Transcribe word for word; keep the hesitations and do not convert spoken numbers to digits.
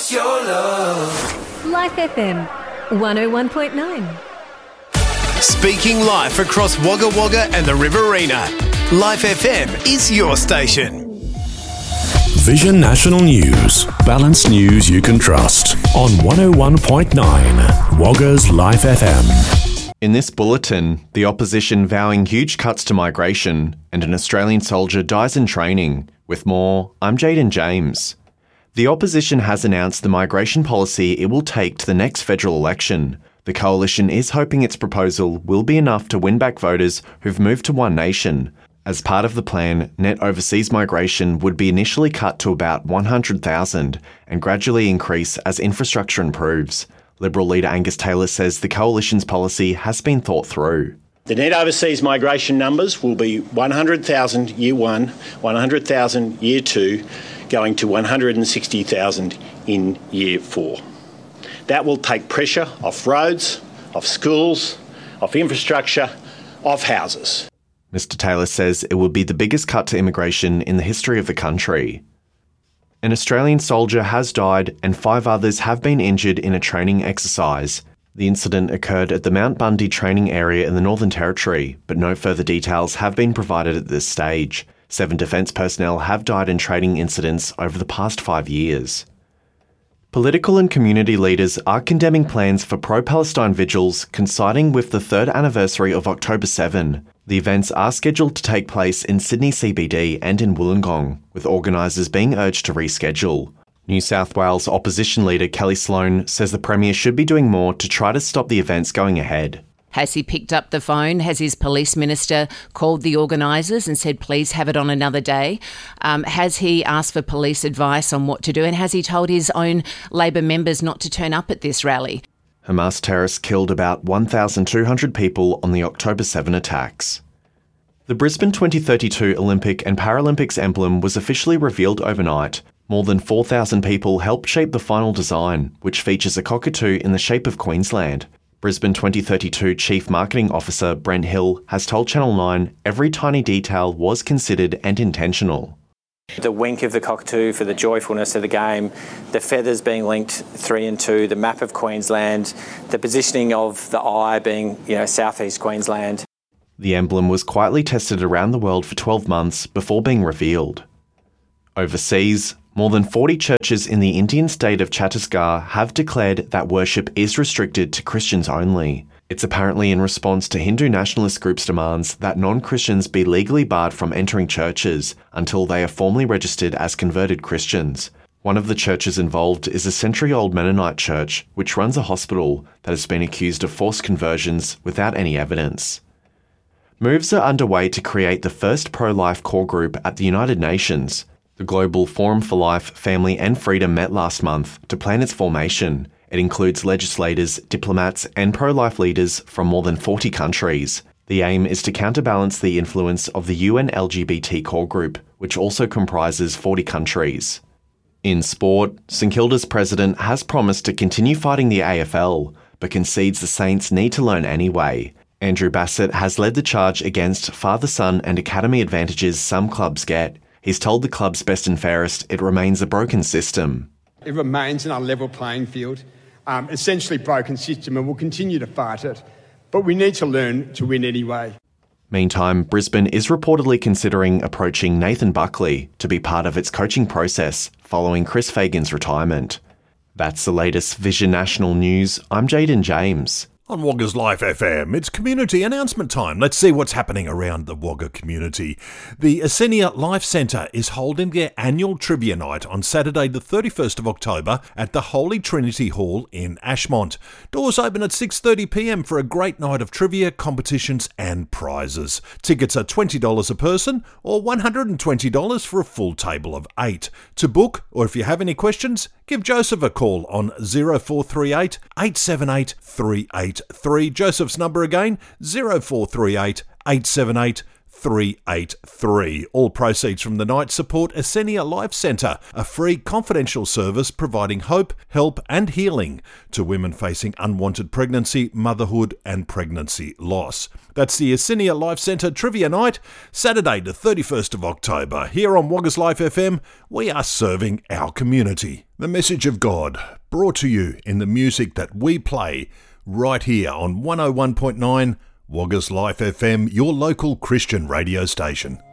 what's your love? Life F M, one oh one point nine. Speaking life across Wagga Wagga and the Riverina. Life F M is your station. Vision National News. Balanced news you can trust. On one oh one point nine. Wagga's Life F M. In this bulletin, the opposition vowing huge cuts to migration and an Australian soldier dies in training. With more, I'm Jaden James. The opposition has announced the migration policy it will take to the next federal election. The coalition is hoping its proposal will be enough to win back voters who've moved to One Nation. As part of the plan, net overseas migration would be initially cut to about one hundred thousand and gradually increase as infrastructure improves. Liberal leader Angus Taylor says the coalition's policy has been thought through. The net overseas migration numbers will be one hundred thousand year one, one hundred thousand year two, going to one hundred sixty thousand in year four. That will take pressure off roads, off schools, off infrastructure, off houses. Mister Taylor says it will be the biggest cut to immigration in the history of the country. An Australian soldier has died and five others have been injured in a training exercise. The incident occurred at the Mount Bundy training area in the Northern Territory, but no further details have been provided at this stage. Seven defence personnel have died in training incidents over the past five years. Political and community leaders are condemning plans for pro-Palestine vigils coinciding with the third anniversary of October seventh. The events are scheduled to take place in Sydney C B D and in Wollongong, with organisers being urged to reschedule. New South Wales opposition leader Kelly Sloan says the Premier should be doing more to try to stop the events going ahead. Has he picked up the phone? Has his police minister called the organisers and said, please have it on another day? Um, has he asked for police advice on what to do? And has he told his own Labor members not to turn up at this rally? Hamas terrorists killed about one thousand two hundred people on the October seventh attacks. The Brisbane twenty thirty-two Olympic and Paralympics emblem was officially revealed overnight. More than four thousand people helped shape the final design, which features a cockatoo in the shape of Queensland. Brisbane twenty thirty-two Chief Marketing Officer Brent Hill has told Channel nine every tiny detail was considered and intentional. The wink of the cockatoo for the joyfulness of the game, the feathers being linked three and two, the map of Queensland, the positioning of the eye being, you know, southeast Queensland. The emblem was quietly tested around the world for twelve months before being revealed. Overseas, more than forty churches in the Indian state of Chhattisgarh have declared that worship is restricted to Christians only. It's apparently in response to Hindu nationalist groups' demands that non-Christians be legally barred from entering churches until they are formally registered as converted Christians. One of the churches involved is a century-old Mennonite church, which runs a hospital that has been accused of forced conversions without any evidence. Moves are underway to create the first pro-life core group at the United Nations. The Global Forum for Life, Family and Freedom met last month to plan its formation. It includes legislators, diplomats and pro-life leaders from more than forty countries. The aim is to counterbalance the influence of the U N L G B T core group, which also comprises forty countries. In sport, St Kilda's president has promised to continue fighting the A F L, but concedes the Saints need to learn anyway. Andrew Bassett has led the charge against father-son and academy advantages some clubs get. He's told the club's best and fairest it remains a broken system. It remains an unlevel playing field, um, essentially broken system, and we'll continue to fight it. But we need to learn to win anyway. Meantime, Brisbane is reportedly considering approaching Nathan Buckley to be part of its coaching process following Chris Fagan's retirement. That's the latest Vision National News. I'm Jaden James. On Wagga's Life F M, it's community announcement time. Let's see what's happening around the Wagga community. The Asenia Life Centre is holding their annual trivia night on Saturday the thirty-first of October at the Holy Trinity Hall in Ashmont. Doors open at six thirty p m for a great night of trivia, competitions and prizes. Tickets are twenty dollars a person or one hundred twenty dollars for a full table of eight. To book, or if you have any questions, give Joseph a call on zero four three eight, eight seven eight, three eight three. Joseph's number again, zero four three eight, eight seven eight, three eight three. All proceeds from the night support Asenia Life Centre, a free confidential service providing hope, help and healing to women facing unwanted pregnancy, motherhood and pregnancy loss. That's the Asenia Life Centre Trivia Night, Saturday the thirty-first of October. Here on Wagga's Life F M, we are serving our community. The message of God brought to you in the music that we play right here on one oh one point nine Wagga's Life F M, your local Christian radio station.